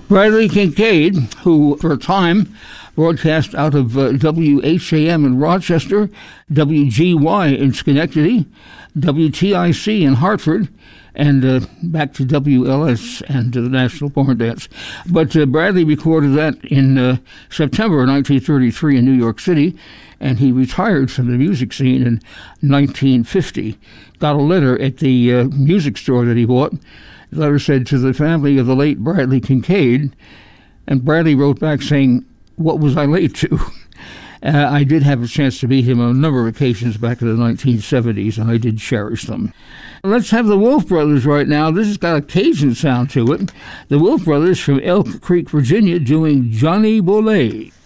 Bradley Kincaid, who for a time broadcast out of WHAM in Rochester, WGY in Schenectady, WTIC in Hartford, and back to WLS and to the National Barn Dance. But Bradley recorded that in September 1933 in New York City, and he retired from the music scene in 1950. Got a letter at the music store that he bought. The letter said, "To the family of the late Bradley Kincaid," and Bradley wrote back saying, "What was I late to?" I did have a chance to meet him on a number of occasions back in the 1970s, and I did cherish them. Let's have the Wolf Brothers right now. This has got a Cajun sound to it. The Wolf Brothers from Elk Creek, Virginia, doing Johnny Bolet.